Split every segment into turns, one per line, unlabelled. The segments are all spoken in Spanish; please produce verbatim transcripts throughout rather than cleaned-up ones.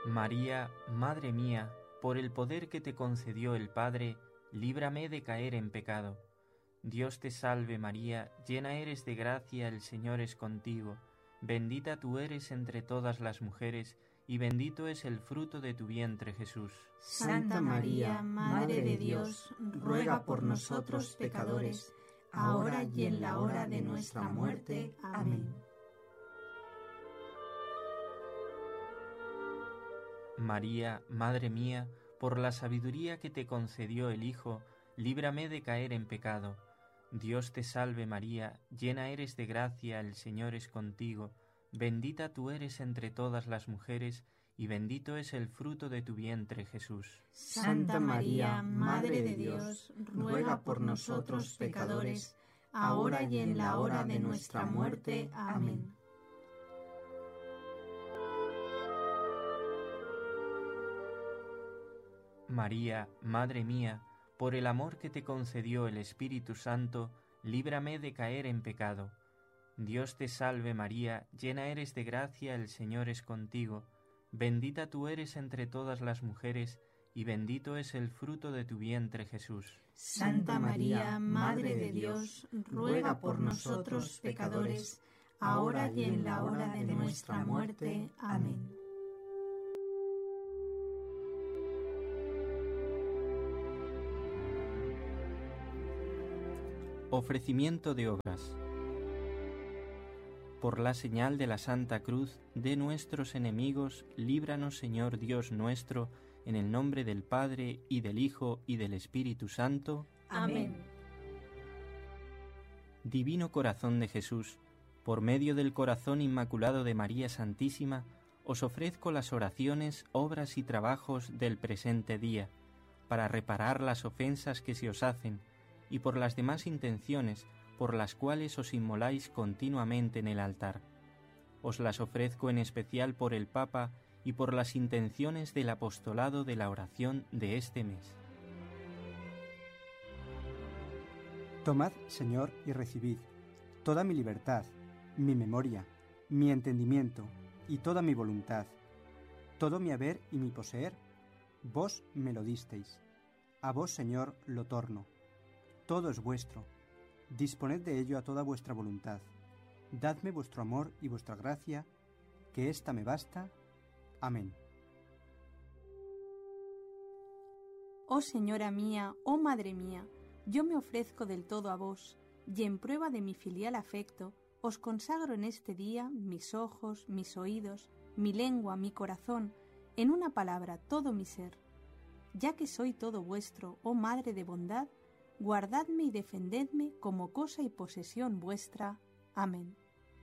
María, Madre mía, por el poder que te concedió el Padre, líbrame de caer en pecado. Dios te salve María, llena eres de gracia, el Señor es contigo. Bendita tú eres entre todas las mujeres, y bendito es el fruto de tu vientre, Jesús.
Santa María, Madre de Dios, ruega por nosotros pecadores, ahora y en la hora de nuestra muerte. Amén.
María, Madre mía, por la sabiduría que te concedió el Hijo, líbrame de caer en pecado. Dios te salve María, llena eres de gracia, el Señor es contigo. Bendita tú eres entre todas las mujeres, y bendito es el fruto de tu vientre, Jesús.
Santa María, Madre de Dios, ruega por nosotros pecadores, ahora y en la hora de nuestra muerte. Amén.
María, Madre mía, por el amor que te concedió el Espíritu Santo, líbrame de caer en pecado. Dios te salve María, llena eres de gracia, el Señor es contigo. Bendita tú eres entre todas las mujeres, y bendito es el fruto de tu vientre, Jesús.
Santa María, Madre de Dios, ruega por nosotros pecadores, ahora y en la hora de nuestra muerte. Amén.
Ofrecimiento de obras. Por la señal de la Santa Cruz de nuestros enemigos, líbranos, Señor Dios nuestro, en el nombre del Padre, y del Hijo, y del Espíritu Santo.
Amén.
Divino Corazón de Jesús, por medio del corazón inmaculado de María Santísima, os ofrezco las oraciones, obras y trabajos del presente día, para reparar las ofensas que se os hacen, y por las demás intenciones por las cuales os inmoláis continuamente en el altar. Os las ofrezco en especial por el Papa y por las intenciones del apostolado de la oración de este mes.
Tomad, Señor, y recibid toda mi libertad, mi memoria, mi entendimiento y toda mi voluntad, todo mi haber y mi poseer. Vos me lo disteis. A vos, Señor, lo torno. Todo es vuestro. Disponed de ello a toda vuestra voluntad. Dadme vuestro amor y vuestra gracia, que ésta me basta. Amén.
Oh Señora mía, oh Madre mía, yo me ofrezco del todo a vos, y en prueba de mi filial afecto, os consagro en este día mis ojos, mis oídos, mi lengua, mi corazón, en una palabra, todo mi ser. Ya que soy todo vuestro, oh Madre de bondad, guardadme y defendedme como cosa y posesión vuestra. Amén.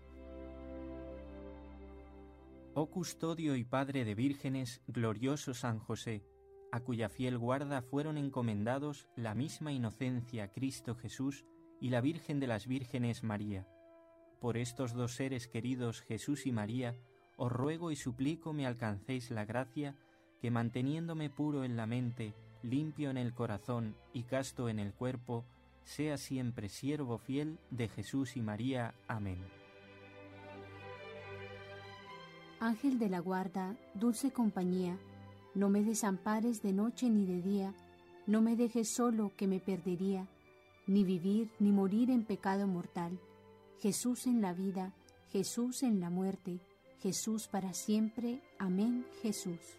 Oh custodio y padre de vírgenes, glorioso San José, a cuya fiel guarda fueron encomendados la misma inocencia Cristo Jesús y la Virgen de las Vírgenes María. Por estos dos seres queridos, Jesús y María, os ruego y suplico me alcancéis la gracia que, manteniéndome puro en la mente, limpio en el corazón y casto en el cuerpo, sea siempre siervo fiel de Jesús y María. Amén.
Ángel de la guarda, dulce compañía, no me desampares de noche ni de día, no me dejes solo que me perdería, ni vivir ni morir en pecado mortal. Jesús en la vida, Jesús en la muerte, Jesús para siempre. Amén, Jesús.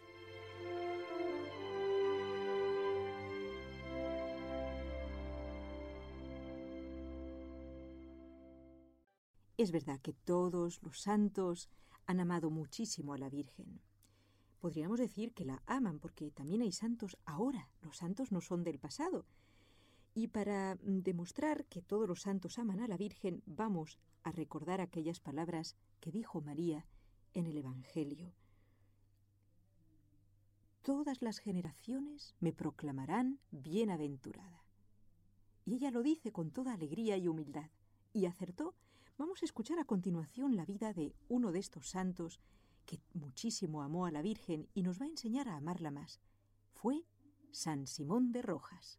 Es verdad que todos los santos han amado muchísimo a la Virgen. Podríamos decir que la aman porque también hay santos ahora, los santos no son del pasado. Y para demostrar que todos los santos aman a la Virgen, vamos a recordar aquellas palabras que dijo María en el Evangelio. Todas las generaciones me proclamarán bienaventurada. Y ella lo dice con toda alegría y humildad. Y acertó. Vamos a escuchar a continuación la vida de uno de estos santos que muchísimo amó a la Virgen y nos va a enseñar a amarla más. Fue San Simón de Rojas.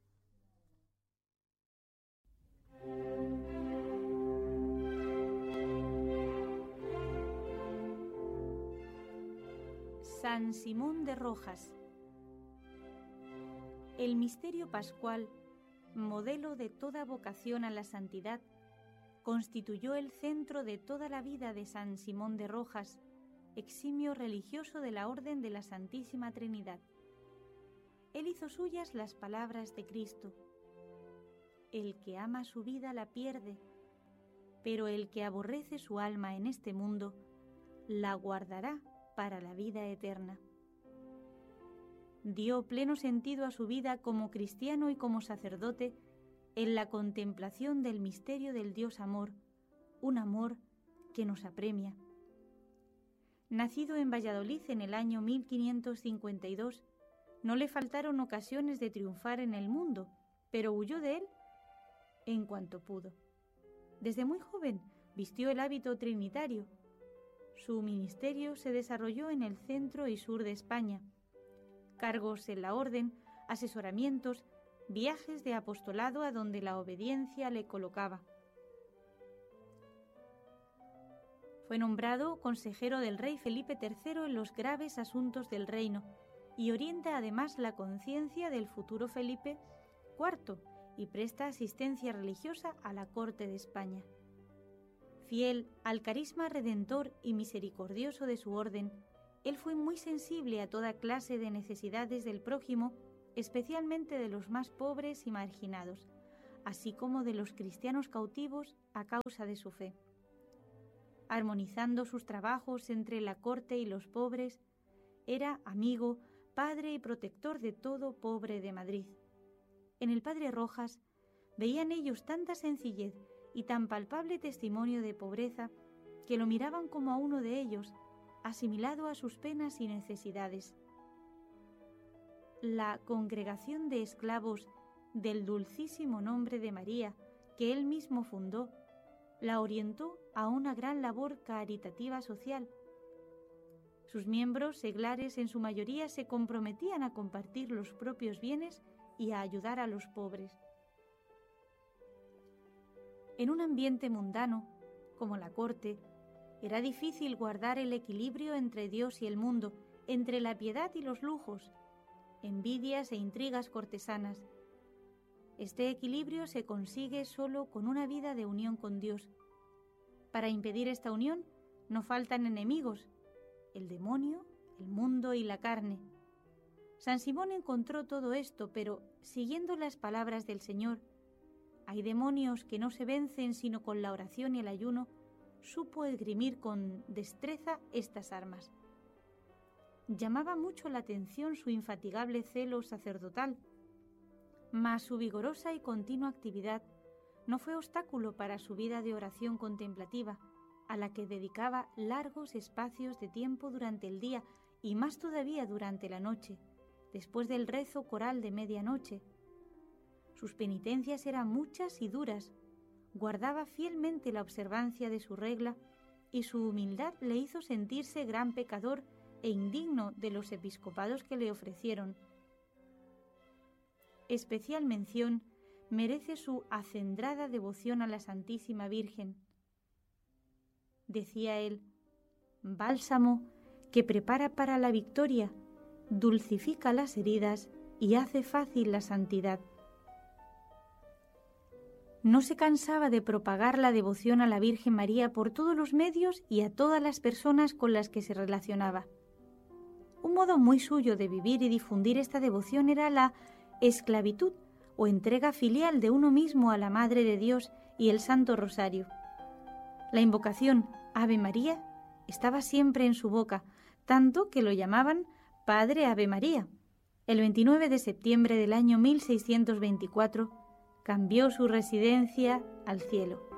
San Simón de Rojas. El misterio pascual, modelo de toda vocación a la santidad, constituyó el centro de toda la vida de San Simón de Rojas, eximio religioso de la Orden de la Santísima Trinidad. Él hizo suyas las palabras de Cristo: el que ama su vida la pierde, pero el que aborrece su alma en este mundo, la guardará para la vida eterna. Dio pleno sentido a su vida como cristiano y como sacerdote en la contemplación del misterio del Dios amor, un amor que nos apremia. Nacido en Valladolid en el año mil quinientos cincuenta y dos, no le faltaron ocasiones de triunfar en el mundo, pero huyó de él en cuanto pudo. Desde muy joven vistió el hábito trinitario. Su ministerio se desarrolló en el centro y sur de España. Cargos en la orden, asesoramientos, viajes de apostolado a donde la obediencia le colocaba. Fue nombrado consejero del rey Felipe tercero en los graves asuntos del reino y orienta además la conciencia del futuro Felipe cuarto y presta asistencia religiosa a la corte de España. Fiel al carisma redentor y misericordioso de su orden, él fue muy sensible a toda clase de necesidades del prójimo, especialmente de los más pobres y marginados, así como de los cristianos cautivos a causa de su fe. Armonizando sus trabajos entre la corte y los pobres, era amigo, padre y protector de todo pobre de Madrid. En el padre Rojas veían ellos tanta sencillez y tan palpable testimonio de pobreza que lo miraban como a uno de ellos, asimilado a sus penas y necesidades. La congregación de esclavos del dulcísimo nombre de María, que él mismo fundó, la orientó a una gran labor caritativa social. Sus miembros seglares en su mayoría se comprometían a compartir los propios bienes y a ayudar a los pobres. En un ambiente mundano, como la corte, era difícil guardar el equilibrio entre Dios y el mundo, entre la piedad y los lujos, envidias e intrigas cortesanas. Este equilibrio se consigue solo con una vida de unión con Dios. Para impedir esta unión no faltan enemigos, el demonio, el mundo y la carne. San Simón encontró todo esto, pero siguiendo las palabras del Señor, hay demonios que no se vencen sino con la oración y el ayuno, supo esgrimir con destreza estas armas. Llamaba mucho la atención su infatigable celo sacerdotal, mas su vigorosa y continua actividad no fue obstáculo para su vida de oración contemplativa, a la que dedicaba largos espacios de tiempo durante el día y más todavía durante la noche, después del rezo coral de medianoche. Sus penitencias eran muchas y duras, guardaba fielmente la observancia de su regla y su humildad le hizo sentirse gran pecador e indigno de los episcopados que le ofrecieron. Especial mención merece su acendrada devoción a la Santísima Virgen. Decía él: bálsamo que prepara para la victoria, dulcifica las heridas y hace fácil la santidad. No se cansaba de propagar la devoción a la Virgen María por todos los medios y a todas las personas con las que se relacionaba. Un modo muy suyo de vivir y difundir esta devoción era la esclavitud o entrega filial de uno mismo a la Madre de Dios y el Santo Rosario. La invocación Ave María estaba siempre en su boca, tanto que lo llamaban Padre Ave María. El veintinueve de septiembre del año mil seiscientos veinticuatro cambió su residencia al cielo.